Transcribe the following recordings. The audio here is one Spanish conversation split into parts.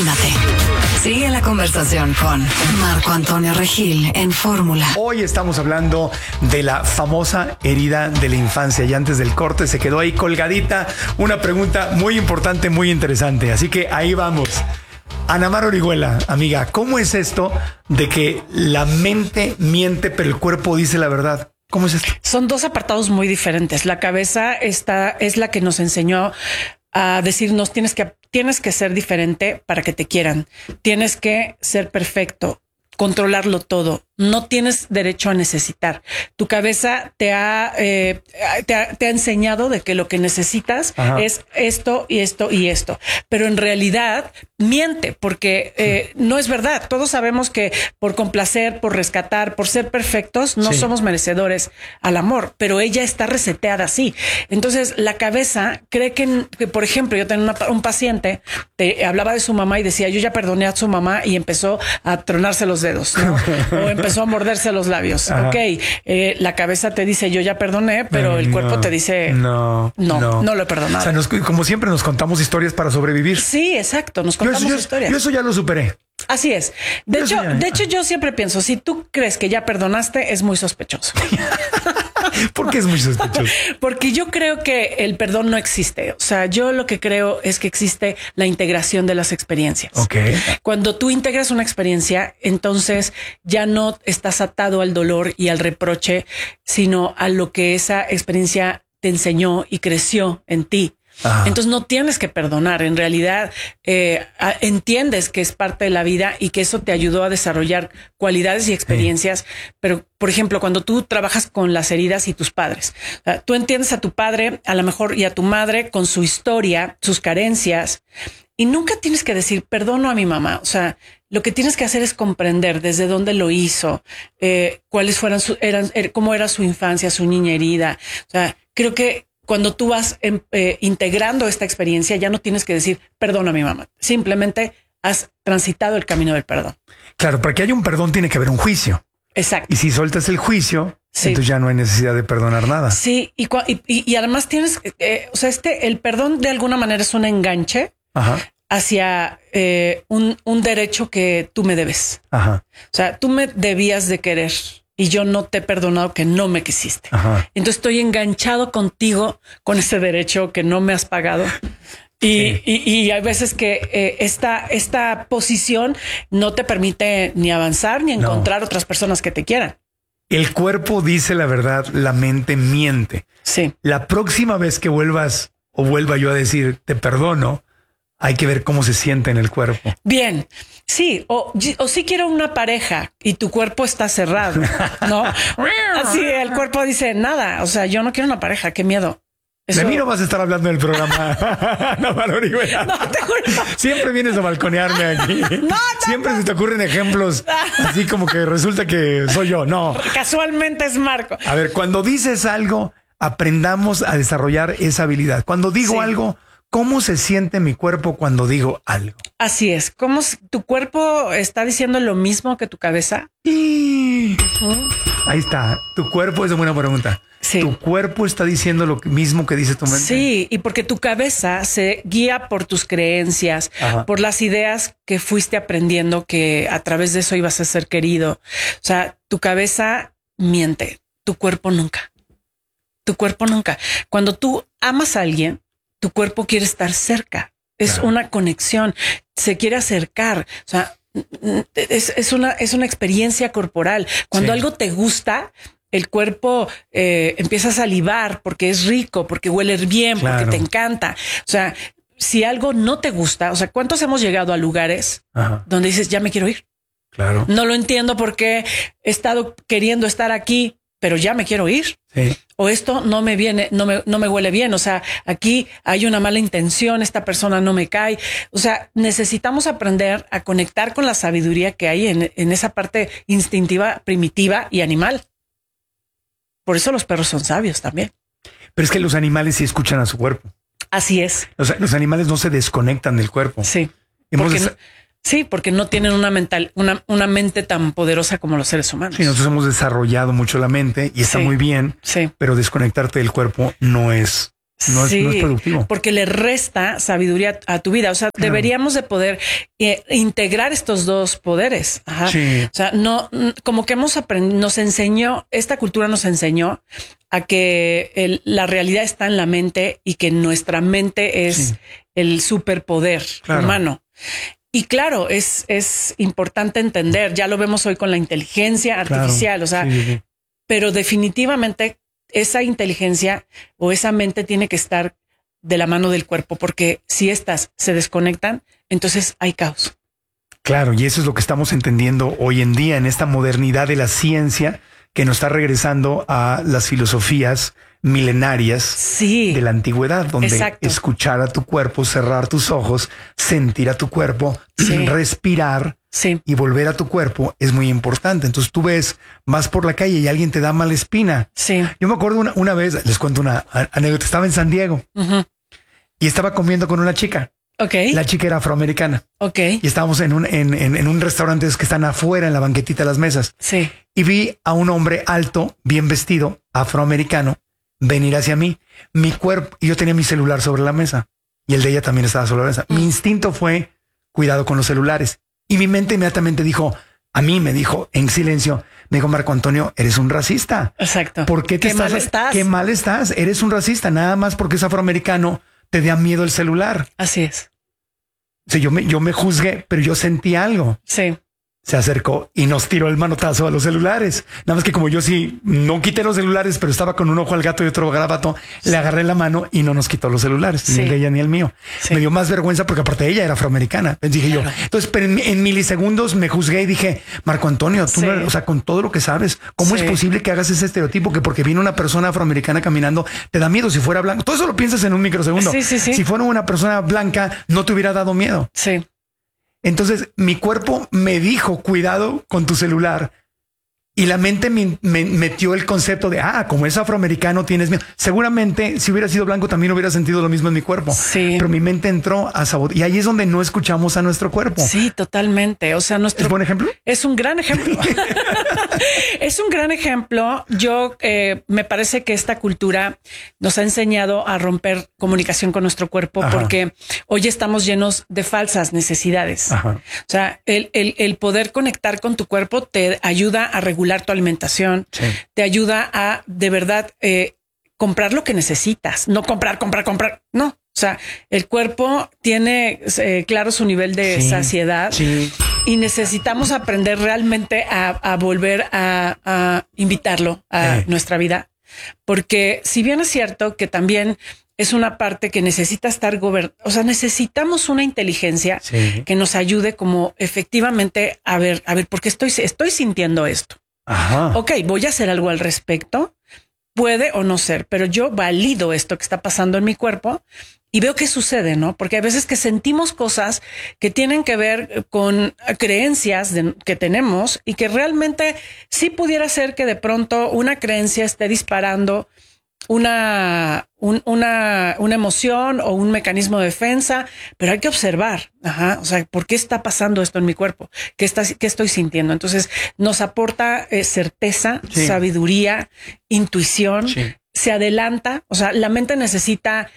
Imagínate. Sigue la conversación con Marco Antonio Regil en Fórmula. Hoy estamos hablando de la famosa herida de la infancia y antes del corte se quedó ahí colgadita una pregunta muy importante, muy interesante. Así que ahí vamos. Ana Mar Orihuela, amiga, ¿cómo es esto de que la mente miente pero el cuerpo dice la verdad? ¿Cómo es esto? Son dos apartados muy diferentes. La cabeza es la que nos enseñó a decirnos tienes que ser diferente para que te quieran. Tienes que ser perfecto, controlarlo todo. No tienes derecho a necesitar. Tu cabeza te ha enseñado de que lo que necesitas es esto y esto y esto. Pero en realidad miente porque no es verdad. Todos sabemos que por complacer, por rescatar, por ser perfectos, no somos merecedores al amor, pero ella está reseteada así. Entonces la cabeza cree que por ejemplo, yo tenía un paciente, hablaba de su mamá y decía, yo ya perdoné a su mamá y empezó a tronarse los dedos, ¿no? O empezó a morderse los labios. Ok, la cabeza te dice, yo ya perdoné, pero el cuerpo te dice, no lo he perdonado. O sea, como siempre nos contamos historias para sobrevivir. Sí, exacto. Nos contamos historias. Yo eso ya lo superé. Así es. De hecho, yo siempre pienso, si tú crees que ya perdonaste, es muy sospechoso. ¿Por qué es muy sospechoso? Porque yo creo que el perdón no existe. O sea, yo lo que creo es que existe la integración de las experiencias. Okay. Cuando tú integras una experiencia, entonces ya no estás atado al dolor y al reproche, sino a lo que esa experiencia te enseñó y creció en ti. Entonces no tienes que perdonar. En realidad entiendes que es parte de la vida y que eso te ayudó a desarrollar cualidades y experiencias. Pero, por ejemplo, cuando tú trabajas con las heridas y tus padres, tú entiendes a tu padre, a lo mejor, y a tu madre con su historia, sus carencias, y nunca tienes que decir perdono a mi mamá. O sea, lo que tienes que hacer es comprender desde dónde lo hizo, cuáles cómo era su infancia, su niña herida. O sea, creo que cuando tú vas integrando esta experiencia, ya no tienes que decir perdón a mi mamá. Simplemente has transitado el camino del perdón. Claro, para que haya un perdón tiene que haber un juicio. Exacto. Y si sueltas el juicio, entonces ya no hay necesidad de perdonar nada. Sí, y además tienes, el perdón de alguna manera es un enganche hacia un derecho que tú me debes. O sea, tú me debías de querer. Y yo no te he perdonado que no me quisiste. Entonces estoy enganchado contigo con ese derecho que no me has pagado. Y hay veces que esta posición no te permite ni avanzar ni encontrar otras personas que te quieran. El cuerpo dice la verdad, la mente miente. Sí. La próxima vez que vuelva yo a decir te perdono, hay que ver cómo se siente en el cuerpo. Bien. Sí, o si quiero una pareja y tu cuerpo está cerrado, ¿no? Así el cuerpo dice nada. O sea, yo no quiero una pareja. Qué miedo. De mí no vas a estar hablando en el programa. No, te juro. Siempre vienes a balconearme aquí. Siempre se te ocurren ejemplos así como que resulta que soy yo. No. Casualmente es Marco. A ver, cuando dices algo, aprendamos a desarrollar esa habilidad. Cuando digo algo, ¿cómo se siente mi cuerpo cuando digo algo? Así es. ¿Cómo tu cuerpo está diciendo lo mismo que tu cabeza? Ahí está. Tu cuerpo es una buena pregunta. Sí. Tu cuerpo está diciendo lo mismo que dice tu mente. Sí, y porque tu cabeza se guía por tus creencias, por las ideas que fuiste aprendiendo que a través de eso ibas a ser querido. O sea, tu cabeza miente, tu cuerpo nunca. Tu cuerpo nunca. Cuando tú amas a alguien, tu cuerpo quiere estar cerca. Es una conexión. Se quiere acercar. O sea, es una experiencia corporal. Cuando algo te gusta, el cuerpo empieza a salivar porque es rico, porque huele bien, porque te encanta. O sea, si algo no te gusta, o sea, ¿cuántos hemos llegado a lugares donde dices, ya me quiero ir? Claro. No lo entiendo porque he estado queriendo estar aquí, pero ya me quiero ir. Sí. O esto no me viene, no me huele bien. O sea, aquí hay una mala intención. Esta persona no me cae. O sea, necesitamos aprender a conectar con la sabiduría que hay en esa parte instintiva, primitiva y animal. Por eso los perros son sabios también. Pero es que los animales sí escuchan a su cuerpo. Así es. Los animales no se desconectan del cuerpo. Sí. Porque no tienen una mente tan poderosa como los seres humanos. Sí, nosotros hemos desarrollado mucho la mente y está muy bien, pero desconectarte del cuerpo no es no es productivo. Porque le resta sabiduría a tu vida. O sea, deberíamos de poder integrar estos dos poderes. Ajá. Sí. O sea, no, como que hemos aprendido, esta cultura nos enseñó a que la realidad está en la mente y que nuestra mente es el superpoder humano. Y claro, es importante entender, ya lo vemos hoy con la inteligencia artificial, o sea, pero definitivamente esa inteligencia o esa mente tiene que estar de la mano del cuerpo, porque si estas se desconectan, entonces hay caos. Claro, y eso es lo que estamos entendiendo hoy en día en esta modernidad de la ciencia que nos está regresando a las filosofías milenarias de la antigüedad, donde escuchar a tu cuerpo, cerrar tus ojos, sentir a tu cuerpo, respirar y volver a tu cuerpo es muy importante. Entonces tú vas por la calle y alguien te da mala espina. Sí. Yo me acuerdo una vez, les cuento una anécdota, estaba en San Diego y estaba comiendo con una chica. Okay. La chica era afroamericana. Okay. Y estábamos en un restaurante que están afuera en la banquetita de las mesas. Sí. Y vi a un hombre alto, bien vestido, afroamericano, venir hacia mí. Mi cuerpo, y yo tenía mi celular sobre la mesa y el de ella también estaba sobre la mesa. Mi instinto fue cuidado con los celulares y mi mente inmediatamente me dijo en silencio, me dijo, Marco Antonio, eres un racista. Exacto. ¿Por qué qué mal estás? Qué mal estás. Eres un racista nada más porque es afroamericano. Te da miedo el celular. Así es. O sea, yo me juzgué, pero yo sentí algo. Sí. Se acercó y nos tiró el manotazo a los celulares. Nada más que como yo no quité los celulares, pero estaba con un ojo al gato y otro garabato, le agarré la mano y no nos quitó los celulares, ni el de ella ni el mío. Sí. Me dio más vergüenza porque aparte ella era afroamericana. Entonces dije yo, pero en milisegundos me juzgué y dije, Marco Antonio, tú o sea, con todo lo que sabes, ¿cómo es posible que hagas ese estereotipo que porque viene una persona afroamericana caminando te da miedo? Si fuera blanco, todo eso lo piensas en un microsegundo. Sí. Si fuera una persona blanca, no te hubiera dado miedo. Sí. Entonces mi cuerpo me dijo, cuidado con tu celular. Y la mente me metió el concepto de, como es afroamericano tienes miedo. Seguramente si hubiera sido blanco también hubiera sentido lo mismo en mi cuerpo. Sí. Pero mi mente entró a sabotear. Y ahí es donde no escuchamos a nuestro cuerpo. Sí, totalmente. O sea, ¿Es buen ejemplo? Es un gran ejemplo. Es un gran ejemplo. Yo me parece que esta cultura nos ha enseñado a romper comunicación con nuestro cuerpo porque hoy estamos llenos de falsas necesidades. Ajá. O sea, el poder conectar con tu cuerpo te ayuda a regular tu alimentación, te ayuda a de verdad comprar lo que necesitas, no comprar. No, o sea, el cuerpo tiene claro su nivel de saciedad y necesitamos aprender realmente a volver a invitarlo a nuestra vida, porque si bien es cierto que también es una parte que necesita estar o sea, necesitamos una inteligencia que nos ayude como efectivamente a ver, ¿por qué estoy sintiendo esto? Ajá. Ok, voy a hacer algo al respecto. Puede o no ser, pero yo valido esto que está pasando en mi cuerpo y veo qué sucede, ¿no? Porque hay veces que sentimos cosas que tienen que ver con creencias que tenemos y que realmente sí pudiera ser que de pronto una creencia esté disparando una emoción o un mecanismo de defensa, pero hay que observar, o sea, ¿por qué está pasando esto en mi cuerpo? ¿Qué estoy sintiendo? Entonces nos aporta certeza, sabiduría, intuición, se adelanta, o sea, la mente necesita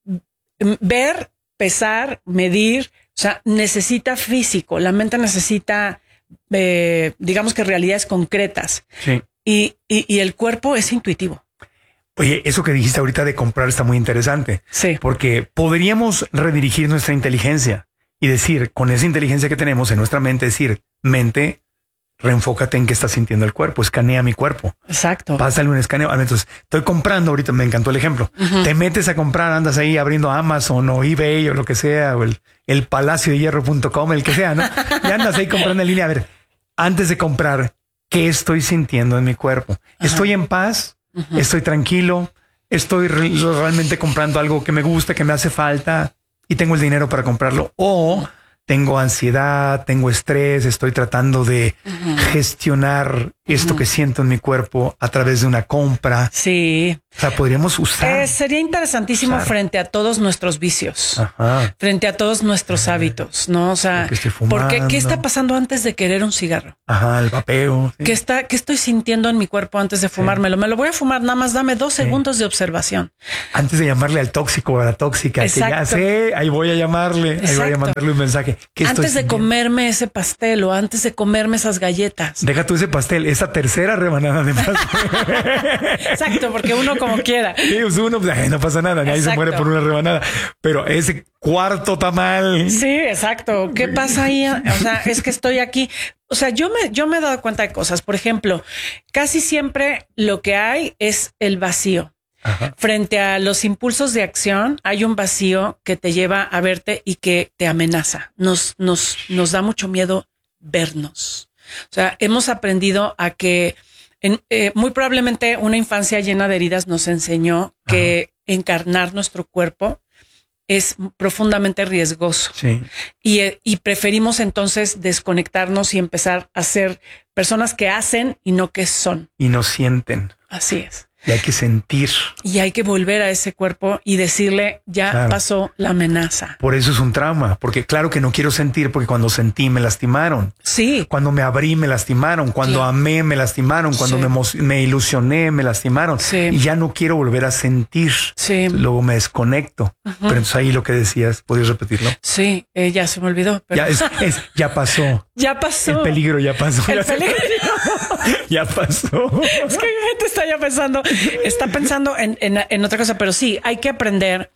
ver, pesar, medir, o sea, necesita físico, la mente necesita, digamos que realidades concretas y el cuerpo es intuitivo. Oye, eso que dijiste ahorita de comprar está muy interesante. Sí. Porque podríamos redirigir nuestra inteligencia y decir, con esa inteligencia que tenemos en nuestra mente, decir, mente, reenfócate en qué está sintiendo el cuerpo, escanea mi cuerpo. Exacto. Pásale un escaneo. Entonces, estoy comprando ahorita, me encantó el ejemplo. Te metes a comprar, andas ahí abriendo Amazon o eBay o lo que sea, o el palaciodehierro.com, el que sea, ¿no? Y andas ahí comprando en línea. A ver, antes de comprar, ¿qué estoy sintiendo en mi cuerpo? ¿Estoy en paz? Estoy tranquilo, estoy realmente comprando algo que me gusta, que me hace falta y tengo el dinero para comprarlo, o tengo ansiedad, tengo estrés, estoy tratando de gestionar esto que siento en mi cuerpo a través de una compra. Sí. O sea, podríamos usar. Sería interesantísimo frente a todos nuestros vicios, frente a todos nuestros hábitos, ¿no? O sea, porque ¿qué está pasando antes de querer un cigarro? El vapeo. Sí. ¿Qué estoy sintiendo en mi cuerpo antes de fumármelo? Me lo voy a fumar, nada más dame 2 segundos de observación. Antes de llamarle al tóxico o a la tóxica, que ya sé, ahí voy a llamarle, ahí voy a mandarle un mensaje. Antes de comerme ese pastel o antes de comerme esas galletas. Deja tú ese pastel, esa tercera rebanada de pastel. Exacto, porque uno como quiera. Sí, uno, no pasa nada, nadie se muere por una rebanada. Pero ese cuarto tamal. Sí, exacto. ¿Qué pasa ahí? O sea, es que estoy aquí. O sea, yo me he dado cuenta de cosas. Por ejemplo, casi siempre lo que hay es el vacío. Frente a los impulsos de acción, hay un vacío que te lleva a verte y que te amenaza. Nos da mucho miedo vernos. O sea, hemos aprendido a que muy probablemente una infancia llena de heridas nos enseñó que encarnar nuestro cuerpo es profundamente riesgoso. Sí. Y preferimos entonces desconectarnos y empezar a ser personas que hacen y no que son. Y no sienten. Así es. Y hay que sentir. Y hay que volver a ese cuerpo y decirle, ya pasó la amenaza. Por eso es un trauma, porque claro que no quiero sentir, porque cuando sentí me lastimaron. Sí. Cuando me abrí me lastimaron, cuando amé me lastimaron, cuando me ilusioné me lastimaron. Sí. Y ya no quiero volver a sentir. Sí. Luego me desconecto. Pero entonces ahí lo que decías, ¿podrías repetirlo? Sí, ya se me olvidó. Pero... Ya pasó. Ya pasó. El peligro ya pasó. El peligro. Ya pasó. Es que mi gente está pensando en otra cosa, pero sí, hay que aprender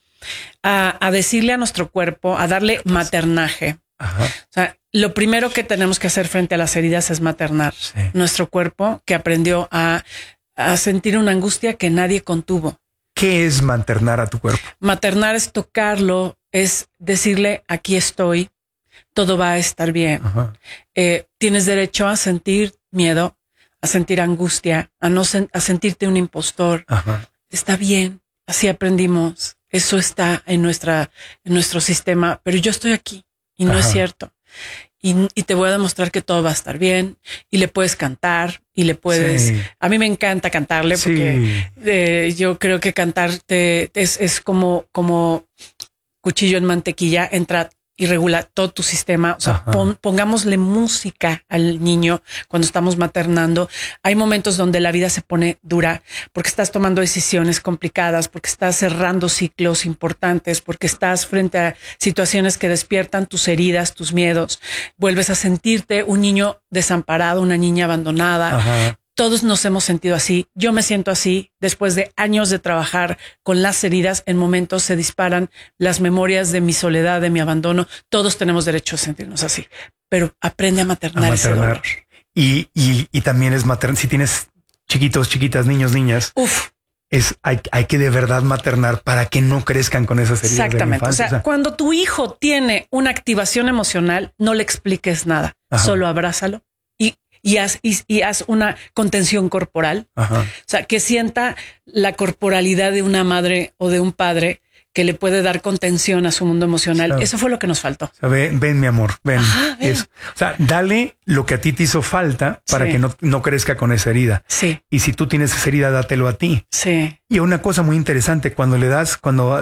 a decirle a nuestro cuerpo, a darle maternaje. O sea, lo primero que tenemos que hacer frente a las heridas es maternar nuestro cuerpo, que aprendió a sentir una angustia que nadie contuvo. ¿Qué es maternar a tu cuerpo? Maternar es tocarlo, es decirle, aquí estoy, todo va a estar bien. Tienes derecho a sentir miedo, a sentir angustia, a sentirte un impostor. Está bien, así aprendimos. Eso está en nuestro sistema, pero yo estoy aquí y no es cierto. Y te voy a demostrar que todo va a estar bien y le puedes cantar y le puedes. A mí me encanta cantarle porque yo creo que cantar es como cuchillo en mantequilla, entra y regula todo tu sistema. O sea, pongámosle música al niño cuando estamos maternando. Hay momentos donde la vida se pone dura porque estás tomando decisiones complicadas, porque estás cerrando ciclos importantes, porque estás frente a situaciones que despiertan tus heridas, tus miedos. Vuelves a sentirte un niño desamparado, una niña abandonada. Todos nos hemos sentido así. Yo me siento así. Después de años de trabajar con las heridas, en momentos se disparan las memorias de mi soledad, de mi abandono. Todos tenemos derecho a sentirnos así, pero aprende a maternar ese dolor. Y también es maternar. Si tienes chiquitos, chiquitas, niños, niñas, hay que de verdad maternar para que no crezcan con esas heridas. Exactamente. De la infancia. O sea, cuando tu hijo tiene una activación emocional, no le expliques nada. Solo abrázalo. Y haz una contención corporal. O sea, que sienta la corporalidad de una madre o de un padre que le puede dar contención a su mundo emocional. Claro. Eso fue lo que nos faltó. O sea, ven, mi amor, ven. Eso. O sea, dale lo que a ti te hizo falta para que no crezca con esa herida. Sí. Y si tú tienes esa herida, dátelo a ti. Sí. Y una cosa muy interesante, cuando le das, cuando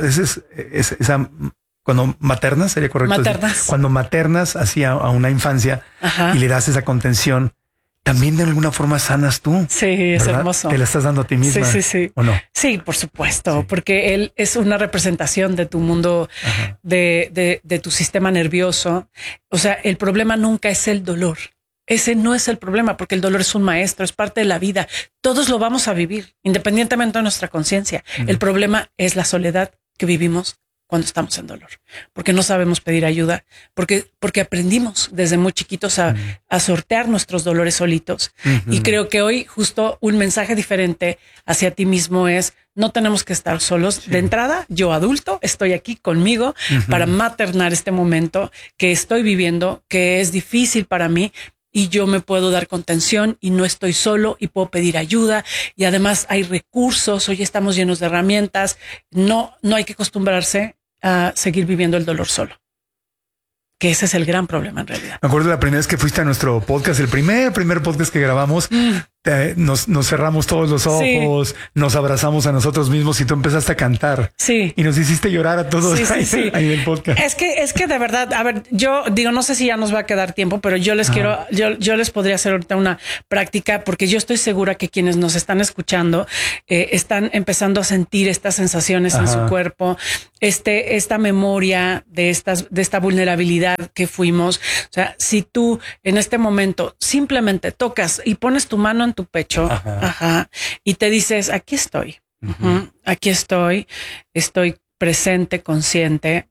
maternas, sería correcto. Maternas. Cuando maternas hacia a una infancia y le das esa contención, también de alguna forma sanas tú. Sí, es ¿verdad? Hermoso. Te la estás dando a ti misma. Sí. ¿O no? Sí, por supuesto, porque él es una representación de tu mundo, de tu sistema nervioso. O sea, el problema nunca es el dolor. Ese no es el problema, porque el dolor es un maestro, es parte de la vida. Todos lo vamos a vivir, independientemente de nuestra conciencia. El problema es la soledad que vivimos cuando estamos en dolor, porque no sabemos pedir ayuda, porque aprendimos desde muy chiquitos a sortear nuestros dolores solitos. Y creo que hoy justo un mensaje diferente hacia ti mismo es: no tenemos que estar solos. De entrada, yo adulto estoy aquí conmigo para maternar este momento que estoy viviendo, que es difícil para mí. Y yo me puedo dar contención y no estoy solo y puedo pedir ayuda. Y además hay recursos. Hoy estamos llenos de herramientas. No hay que acostumbrarse a seguir viviendo el dolor solo. Que ese es el gran problema en realidad. Me acuerdo la primera vez que fuiste a nuestro podcast, el primer podcast que grabamos. nos cerramos todos los ojos, nos abrazamos a nosotros mismos y tú empezaste a cantar. Sí. Y nos hiciste llorar a todos Sí. ahí en el podcast. Es que de verdad, a ver, yo digo, no sé si ya nos va a quedar tiempo, pero yo les yo les podría hacer ahorita una práctica, porque yo estoy segura que quienes nos están escuchando están empezando a sentir estas sensaciones en su cuerpo, esta memoria de esta vulnerabilidad que fuimos. O sea, si tú en este momento simplemente tocas y pones tu mano en tu pecho, y te dices, aquí estoy, aquí estoy presente, consciente,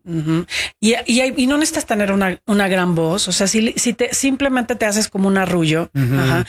y no necesitas tener una gran voz. O sea, si simplemente te haces como un arrullo,